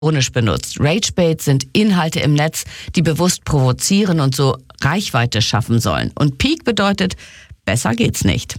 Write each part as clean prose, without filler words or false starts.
ironisch benutzt. Ragebait sind Inhalte im Netz, die bewusst provozieren und so Reichweite schaffen sollen. Und Peak bedeutet, besser geht's nicht.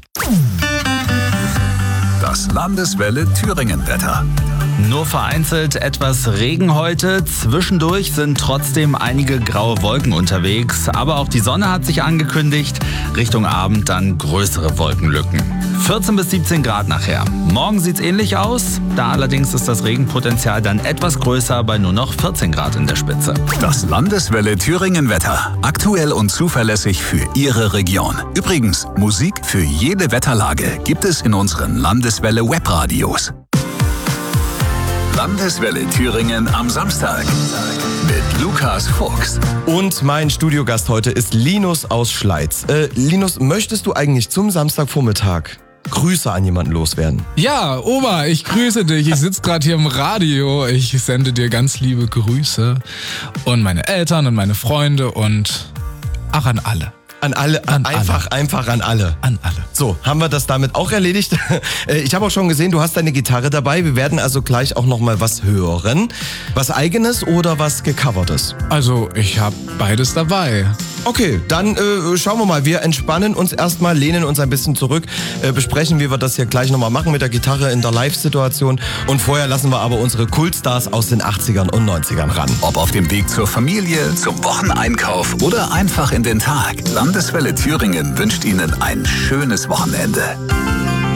Das Landeswelle Thüringen-Wetter. Nur vereinzelt etwas Regen heute. Zwischendurch sind trotzdem einige graue Wolken unterwegs. Aber auch die Sonne hat sich angekündigt. Richtung Abend dann größere Wolkenlücken. 14 bis 17 Grad nachher. Morgen sieht's ähnlich aus. Da allerdings ist das Regenpotenzial dann etwas größer bei nur noch 14 Grad in der Spitze. Das Landeswelle Thüringen-Wetter. Aktuell und zuverlässig für Ihre Region. Übrigens, Musik für jede Wetterlage gibt es in unseren Landeswelle Webradios. Landeswelle Thüringen am Samstag mit Lukas Fuchs. Und mein Studiogast heute ist Linus aus Schleiz. Linus, möchtest du eigentlich zum Samstagvormittag Grüße an jemanden loswerden? Ja, Oma, ich grüße dich. Ich sitze gerade hier im Radio. Ich sende dir ganz liebe Grüße. Und meine Eltern und meine Freunde und ach, an alle. An alle, einfach an alle. An alle. So, haben wir das damit auch erledigt. Ich habe auch schon gesehen, du hast deine Gitarre dabei. Wir werden also gleich auch nochmal was hören. Was Eigenes oder was Gecovertes? Also, ich habe beides dabei. Okay, dann schauen wir mal. Wir entspannen uns erstmal, lehnen uns ein bisschen zurück, besprechen, wie wir das hier gleich nochmal machen mit der Gitarre in der Live-Situation. Und vorher lassen wir aber unsere Kultstars aus den 80ern und 90ern ran. Ob auf dem Weg zur Familie, zum Wocheneinkauf oder einfach in den Tag. Landeswelle Thüringen wünscht Ihnen ein schönes Wochenende.